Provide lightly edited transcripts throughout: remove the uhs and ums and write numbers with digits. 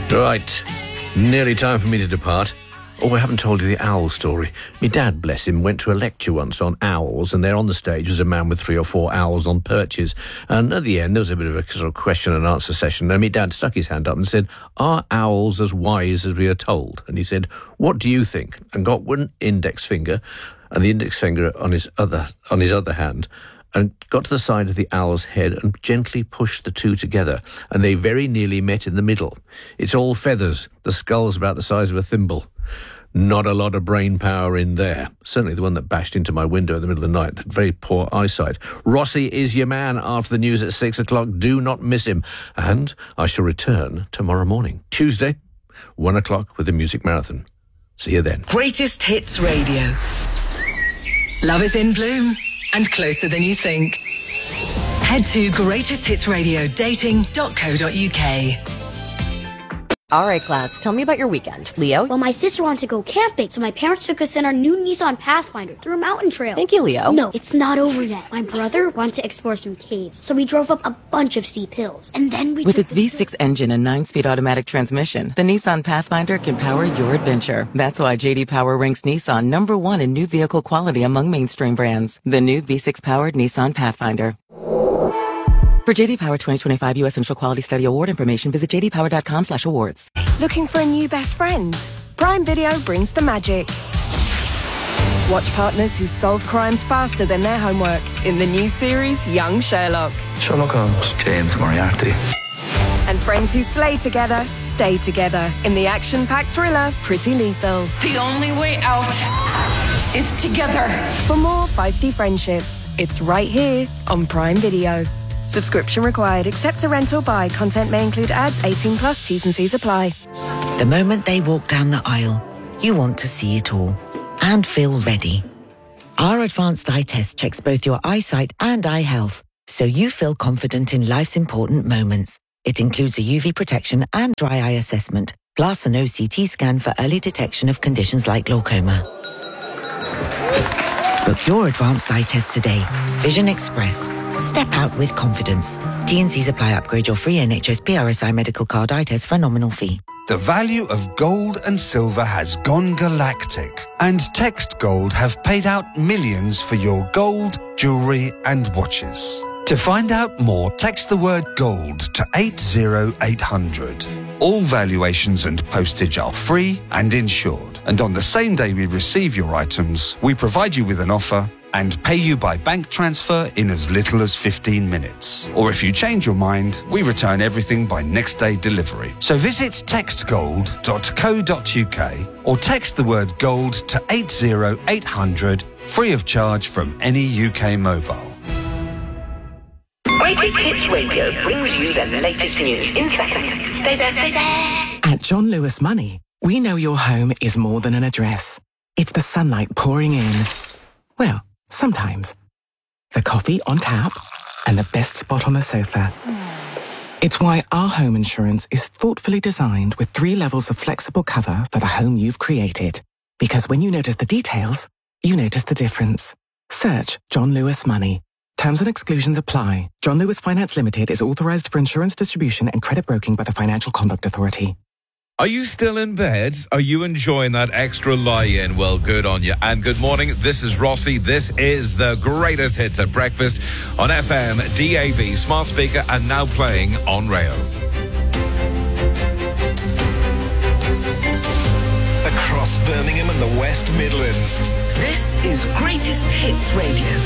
Right, nearly time for me to depart. Oh, I haven't told you the owl story. My dad, bless him, went to a lecture once on owls, and there on the stage was a man with 3 or 4 owls on perches. And at the end, there was a bit of a sort of question and answer session, and my dad stuck his hand up and said, "Are owls as wise as we are told?" And he said, "What do you think?" And got one index finger and the index finger on his other hand, and got to the side of the owl's head and gently pushed the two together, and they very nearly met in the middle. It's all feathers. The skull's about the size of a thimble. Not a lot of brain power in there. Certainly the one that bashed into my window in the middle of the night had very poor eyesight. Rossi is your man after the news at 6 o'clock. Do not miss him. And I shall return tomorrow morning, Tuesday, 1 o'clock with the Music Marathon. See you then. Greatest Hits Radio. Love is in bloom and closer than you think. Head to greatesthitsradiodating.co.uk. All right, class, tell me about your weekend. Leo? Well, my sister wanted to go camping, so my parents took us in our new Nissan Pathfinder through a mountain trail. Thank you, Leo. No, it's not over yet. My brother wanted to explore some caves, so we drove up a bunch of steep hills. And then we With its V6 engine and 9-speed automatic transmission, the Nissan Pathfinder can power your adventure. That's why J.D. Power ranks Nissan #1 in new vehicle quality among mainstream brands. The new V6-powered Nissan Pathfinder. For J.D. Power 2025 U.S. Initial Quality Study Award information, visit jdpower.com/awards. Looking for a new best friend? Prime Video brings the magic. Watch partners who solve crimes faster than their homework in the new series Young Sherlock. Sherlock Holmes, James Moriarty. And friends who slay together, stay together in the action-packed thriller Pretty Lethal. The only way out is together. For more feisty friendships, it's right here on Prime Video. Subscription required. Accept a rental buy. Content may include ads. 18+. T's and C's apply. The moment they walk down the aisle, you want to see it all and feel ready. Our advanced eye test checks both your eyesight and eye health, so you feel confident in life's important moments. It includes a UV protection and dry eye assessment, plus an OCT scan for early detection of conditions like glaucoma. Book your advanced eye test today. Vision Express. Step out with confidence. T&Cs apply. Upgrade your free NHS PRSI medical card eye test for a nominal fee. The value of gold and silver has gone galactic, and Text Gold have paid out millions for your gold, jewellery and watches. To find out more, text the word gold to 80800. All valuations and postage are free and insured. And on the same day we receive your items, we provide you with an offer and pay you by bank transfer in as little as 15 minutes. Or if you change your mind, we return everything by next day delivery. So visit textgold.co.uk or text the word gold to 80800, free of charge from any UK mobile. Greatest Hits Radio brings you the latest news in seconds. Stay there, stay there. At John Lewis Money, we know your home is more than an address. It's the sunlight pouring in. Well, sometimes. The coffee on tap and the best spot on the sofa. It's why our home insurance is thoughtfully designed with 3 levels of flexible cover for the home you've created. Because when you notice the details, you notice the difference. Search John Lewis Money. Terms and exclusions apply. John Lewis Finance Limited is authorized for insurance distribution and credit broking by the Financial Conduct Authority. Are you still in bed? Are you enjoying that extra lie-in? Well, good on you. And good morning. This is Rossi. This is the greatest hits at breakfast on FM, DAB, smart speaker, and now playing on Rayo. Across Birmingham and the West Midlands. This is Greatest Hits Radio.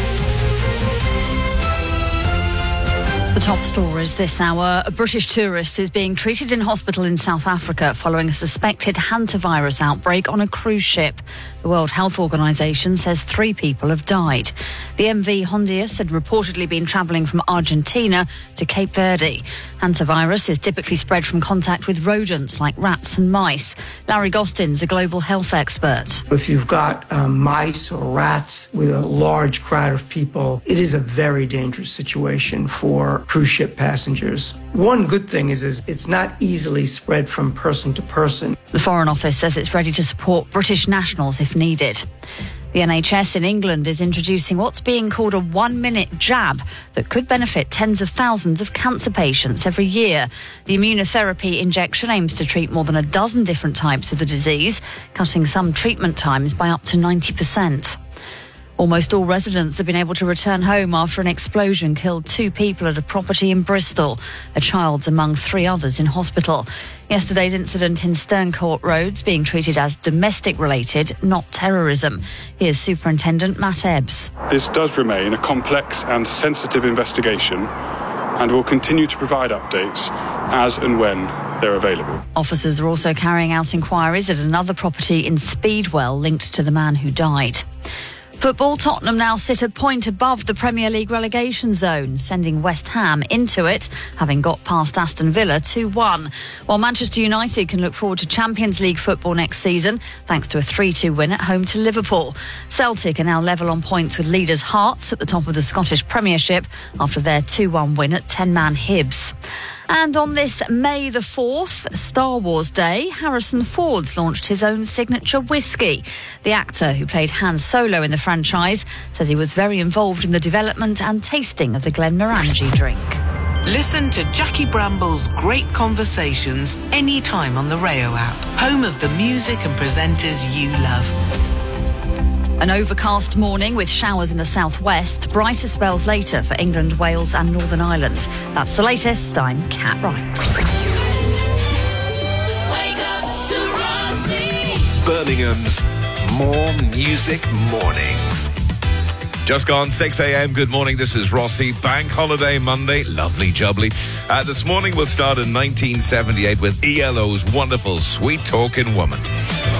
The top stories this hour. A British tourist is being treated in hospital in South Africa following a suspected hantavirus outbreak on a cruise ship. The World Health Organization says 3 people have died. The MV Hondius had reportedly been travelling from Argentina to Cape Verde. Hantavirus is typically spread from contact with rodents like rats and mice. Larry Gostin's a global health expert. If you've got mice or rats with a large crowd of people, it is a very dangerous situation for cruise ship passengers. One good thing is it's not easily spread from person to person. The Foreign Office says it's ready to support British nationals if needed. The NHS in England is introducing what's being called a 1-minute jab that could benefit tens of thousands of cancer patients every year. The immunotherapy injection aims to treat more than a dozen different types of the disease, cutting some treatment times by up to 90%. Almost all residents have been able to return home after an explosion killed 2 people at a property in Bristol. A child's among 3 others in hospital. Yesterday's incident in Sterncourt Road's being treated as domestic-related, not terrorism. Here's Superintendent Matt Ebbs. This does remain a complex and sensitive investigation, and will continue to provide updates as and when they're available. Officers are also carrying out inquiries at another property in Speedwell linked to the man who died. Football, Tottenham now sit a point above the Premier League relegation zone, sending West Ham into it, having got past Aston Villa 2-1. While Manchester United can look forward to Champions League football next season, thanks to a 3-2 win at home to Liverpool. Celtic are now level on points with leaders Hearts at the top of the Scottish Premiership after their 2-1 win at 10-man Hibs. And on this May the 4th, Star Wars Day, Harrison Ford's launched his own signature whiskey. The actor who played Han Solo in the franchise says he was very involved in the development and tasting of the Glenmorangie drink. Listen to Jackie Bramble's great conversations anytime on the Rayo app, home of the music and presenters you love. An overcast morning with showers in the southwest, brighter spells later for England, Wales and Northern Ireland. That's the latest. I'm Kat Wright. Wake up to Rossi. Birmingham's More Music Mornings. Just gone 6 a.m. Good morning. This is Rossi. Bank holiday Monday. Lovely jubbly. This morning we'll start in 1978 with ELO's wonderful Sweet Talking Woman.